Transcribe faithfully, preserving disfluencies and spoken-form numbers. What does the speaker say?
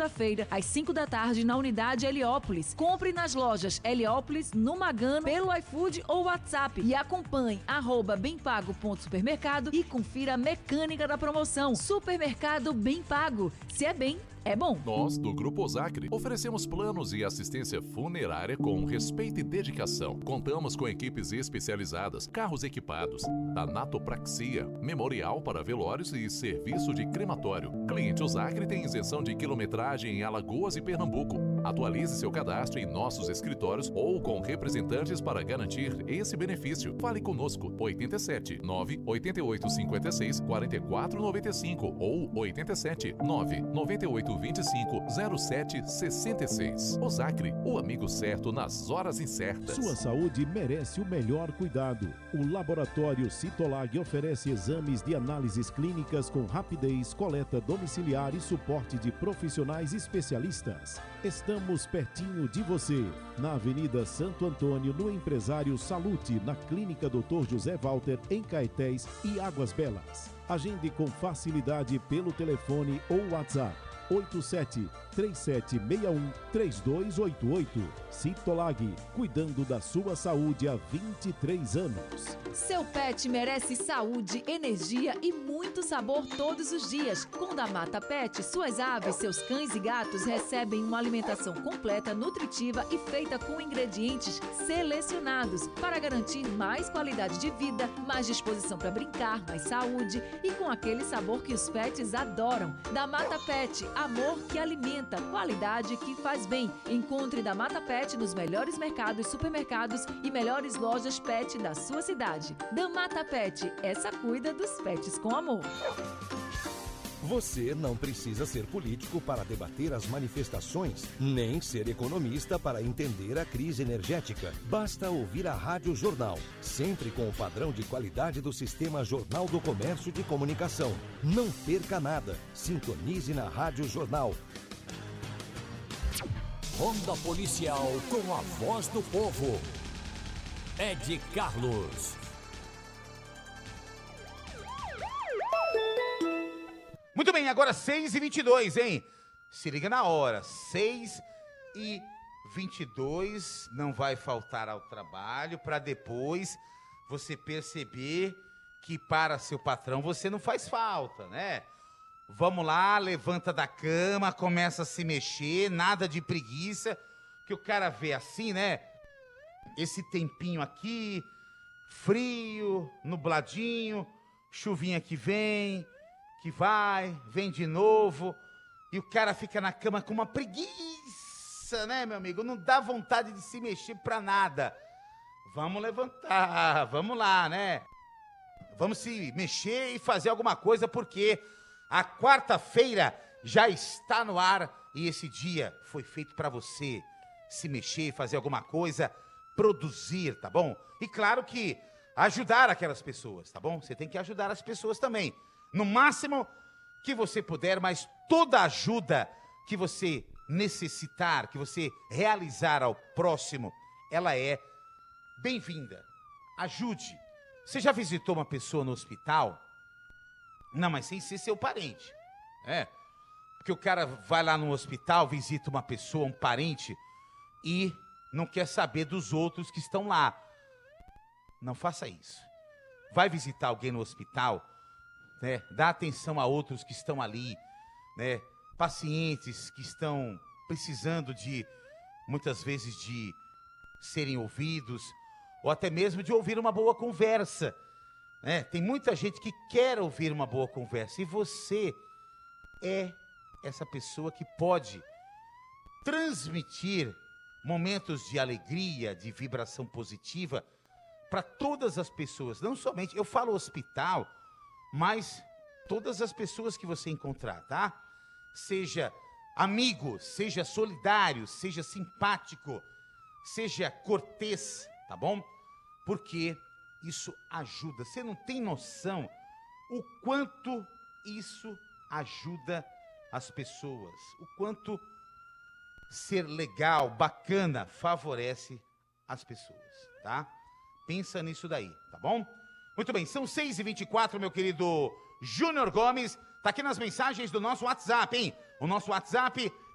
segunda-feira, às cinco da tarde, na unidade Heliópolis. Compre nas lojas Heliópolis, no Magano, pelo iFood ou WhatsApp e acompanhe arroba bempago.supermercado e confira a mecânica da promoção. Supermercado Bem Pago. Se é bem, é bom. Nós, do Grupo Osacre, oferecemos planos e assistência funerária com respeito e dedicação. Contamos com equipes especializadas, carros equipados, tanatopraxia, memorial para velórios e serviço de crematório. Cliente Osacre tem isenção de quilometragem em Alagoas e Pernambuco. Atualize seu cadastro em nossos escritórios ou com representantes para garantir esse benefício. Fale conosco, oito sete nove oito oito cinco seis quatro quatro nove cinco ou oito sete nove nove oito dois cinco zero sete seis seis. Osacre, o amigo certo nas horas incertas. Sua saúde merece o melhor cuidado. O Laboratório Citolag oferece exames de análises clínicas com rapidez, coleta domiciliar e suporte de profissionais especialistas. Estamos pertinho de você, na Avenida Santo Antônio, no Empresário Salute, na Clínica doutor José Walter, em Caetés e Águas Belas. Agende com facilidade pelo telefone ou WhatsApp. oito sete três sete seis um três dois oito oito. Citolag, cuidando da sua saúde há vinte e três anos. Seu pet merece saúde, energia e muito sabor todos os dias. Com Damata Pet, suas aves, seus cães e gatos recebem uma alimentação completa, nutritiva e feita com ingredientes selecionados para garantir mais qualidade de vida, mais disposição para brincar, mais saúde e com aquele sabor que os pets adoram. Damata Pet, amor que alimenta, qualidade que faz bem. Encontre Damata Pet nos melhores mercados, supermercados e melhores lojas pet da sua cidade. Damata Pet, essa cuida dos pets com amor. Você não precisa ser político para debater as manifestações, nem ser economista para entender a crise energética. Basta ouvir a Rádio Jornal, sempre com o padrão de qualidade do Sistema Jornal do Comércio de Comunicação. Não perca nada. Sintonize na Rádio Jornal. Ronda Policial com a voz do povo. Ed Carlos. Muito bem, agora seis e vinte e dois, hein? Se liga na hora, seis e vinte e dois, não vai faltar ao trabalho para depois você perceber que para seu patrão você não faz falta, né? Vamos lá, levanta da cama, começa a se mexer, nada de preguiça, que o cara vê assim, né? Esse tempinho aqui, frio, nubladinho, chuvinha que vem, que vai, vem de novo, e o cara fica na cama com uma preguiça, né, meu amigo? Não dá vontade de se mexer pra nada. Vamos levantar, vamos lá, né? Vamos se mexer e fazer alguma coisa, porque a quarta-feira já está no ar e esse dia foi feito pra você se mexer, fazer alguma coisa, produzir, tá bom? E claro que ajudar aquelas pessoas, tá bom? Você tem que ajudar as pessoas também. No máximo que você puder, mas toda ajuda que você necessitar, que você realizar ao próximo, ela é bem-vinda. Ajude. Você já visitou uma pessoa no hospital? Não, mas sem ser seu parente. É. Porque o cara vai lá no hospital, visita uma pessoa, um parente, e não quer saber dos outros que estão lá. Não faça isso. Vai visitar alguém no hospital, né? Dá atenção a outros que estão ali, né? Pacientes que estão precisando de, muitas vezes, de serem ouvidos, ou até mesmo de ouvir uma boa conversa, né? Tem muita gente que quer ouvir uma boa conversa, e você é essa pessoa que pode transmitir momentos de alegria, de vibração positiva para todas as pessoas, não somente, eu falo hospital, mas todas as pessoas que você encontrar, tá? Seja amigo, seja solidário, seja simpático, seja cortês, tá bom? Porque isso ajuda. Você não tem noção o quanto isso ajuda as pessoas, o quanto ser legal, bacana, favorece as pessoas, tá? Pensa nisso daí, tá bom? Muito bem, são seis e vinte e quatro, meu querido Júnior Gomes. Tá aqui nas mensagens do nosso WhatsApp, hein? O nosso WhatsApp